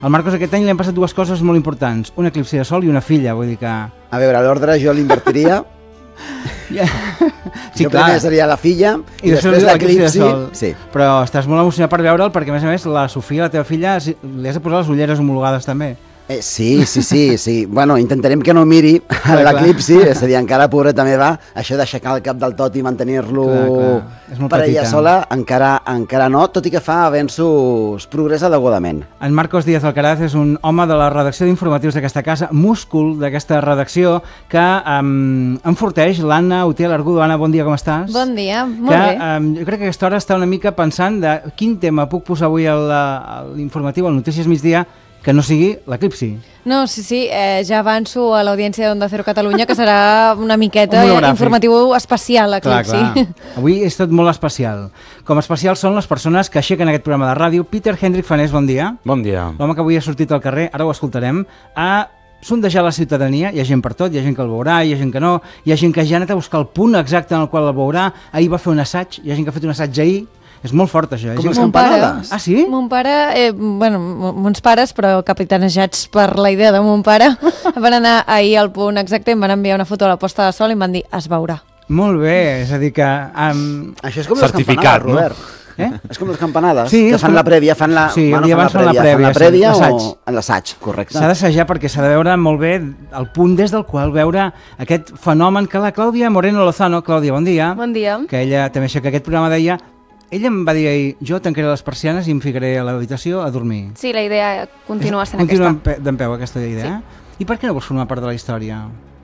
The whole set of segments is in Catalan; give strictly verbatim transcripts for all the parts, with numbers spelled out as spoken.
Al Marcos aquest any li han passat dues coses molt importants, un eclipsi de sol i una filla, vull dir que... A veure, a l'ordre jo l'invertiria. Yeah. Sí, jo clar. primer seria la filla i, I després l'eclipsi. De sol. Sí. Però estàs molt emocionat per veure'l perquè, a més a més, la Sofia, la teva filla, li has de posar les ulleres homologades també. Eh, sí, sí, sí, sí. Bueno, intentarem que no miri l'eclipsi, és a dir, encara pobreta meva, això d'aixecar el cap del tot i mantenir-lo per ella sola, encara, encara no, tot i que fa avenços, progressa degudament. En Marcos Díaz Alcaraz és un home de la redacció d'informatius d'aquesta casa, múscul d'aquesta redacció, que um, enforteix l'Anna Utiel Argudo. Anna, bon dia, com estàs? Bon dia, molt que, bé. Um, jo crec que a aquesta hora està una mica pensant de quin tema puc posar avui a l'informatiu, al Notícies Migdia, que no sigui l'eclipsi. No, sí, sí, eh, ja avanço a l'audiència d'Onda Cero Catalunya que serà una miqueta un informatiu especial, l'eclipsi. Clar, clar. Avui és tot molt especial. Com especials són les persones que aixequen aquest programa de ràdio. Peter Hendrik Fanés, bon dia. Bon dia. L'home que avui ha sortit al carrer, ara ho escoltarem, a sondejar la ciutadania. Hi ha gent per tot, hi ha gent que el veurà, hi ha gent que no, hi ha gent que ja ha anat a buscar el punt exacte en el qual el veurà. Ahir va fer un assaig, hi ha gent que ha fet un assaig ahir. És molt fort, això. Com les campanades. Ah, sí? Mon pare, eh, bueno, mons pares, però capitanejats per la idea de mon pare, van anar ahir al punt exacte i em van enviar una foto a la posta de sol i em van dir, es veurà. Molt bé, és a dir que... Um... Això és com les campanades, Robert. Eh? És com les campanades, sí, que fan com... la prèvia, fan la, sí, bueno, fan la prèvia, la prèvia, fan la prèvia o en l'assaig, correcte. S'ha d'assajar perquè s'ha de veure molt bé el punt des del qual veure aquest fenomen que la Clàudia Moreno Lozano, Clàudia, bon dia. Bon dia. Que ella també aixeca aquest programa, deia... Ella em va dir ahir, jo tancaré les persianes i em ficaré a l'habitació a dormir. Sí, la idea continua sent continua aquesta. Continua d'en peu aquesta idea. Sí. I per què no vols formar part de la història?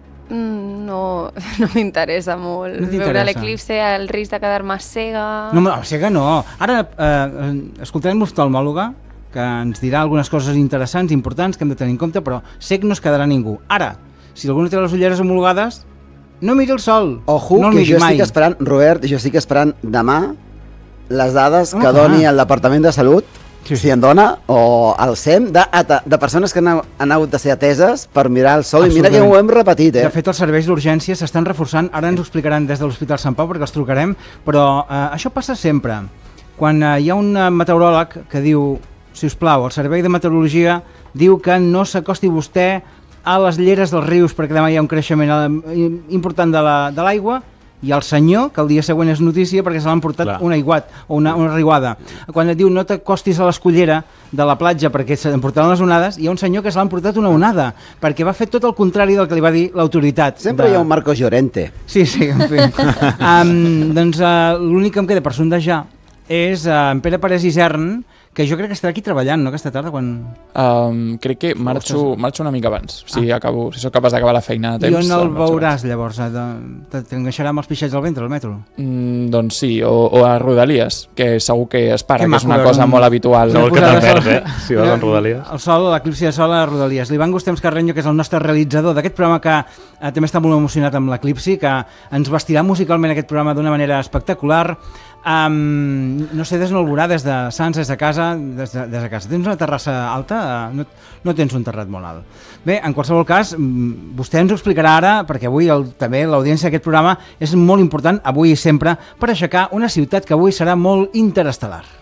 Mm, no no m'interessa molt. No veure l'eclipsi, el risc de quedar-me cega... No, no, cega no. Ara eh, escoltarem l'oftalmòloga, que ens dirà algunes coses interessants, importants, que hem de tenir en compte, però cec no es quedarà ningú. Ara, si algú no té les ulleres homologades, no miri el sol. Ojo, no que jo mai. estic esperant, Robert, jo estic esperant demà les dades oh, que doni el Departament de Salut, sí, si en dona, o el SEM, de, de persones que han, han hagut de ser ateses per mirar el sol, i mira que ho hem repetit. Eh? De fet, els serveis d'urgència s'estan reforçant, ara ens ho explicaran des de l'Hospital Sant Pau perquè els trucarem, però eh, això passa sempre. Quan eh, hi ha un meteoròleg que diu, si us plau, el servei de meteorologia diu que no s'acosti vostè a les lleres dels rius perquè demà hi ha un creixement important de l'aigua, i el senyor, que el dia següent és notícia perquè se l'han portat Clar. un aiguat o una, una riuada. Quan et diu no t'acostis a l'escullera de la platja perquè se'n portaran les onades, hi ha un senyor que se l'han portat una onada perquè va fer tot el contrari del que li va dir l'autoritat. Sempre de... hi ha un Marcos Llorente. Sí, sí, en fi. um, doncs uh, l'únic que em queda per sondejar és uh, en Pere Parés Isern, que jo crec que estarà aquí treballant, no?, aquesta tarda, quan... Um, crec que marxo, marxo una mica abans, si, ah. acabo, si sóc capaç d'acabar la feina a temps. I on el veuràs, llavors? T'enganxarà amb els pixets del ventre, al metro? Mm, doncs sí, o, o a Rodalies, que segur que es para, que, que és una cosa un... molt habitual. Segur que te'l perds, eh? Si vas a Rodalies. El sol, l'eclipsi de sol a Rodalies. L'Ivan Gustems Carreño, que és el nostre realitzador d'aquest programa, que eh, també està molt emocionat amb l'eclipsi, que ens vestirà musicalment aquest programa d'una manera espectacular. Um, no sé, des d'on el veurà, des de Sants, des de casa, des de, des de casa. Tens una terrassa alta? No, no tens un terrat molt alt. Bé, en qualsevol cas, vostè ens ho explicarà ara, perquè avui el, també l'audiència d'aquest programa és molt important, avui i sempre, per aixecar una ciutat que avui serà molt interestel·lar.